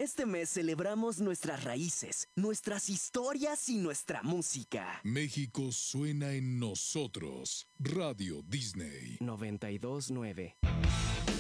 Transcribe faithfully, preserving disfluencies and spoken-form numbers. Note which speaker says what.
Speaker 1: Este mes celebramos nuestras raíces, nuestras historias y nuestra música.
Speaker 2: México suena en nosotros. Radio Disney.
Speaker 1: noventa y dos nueve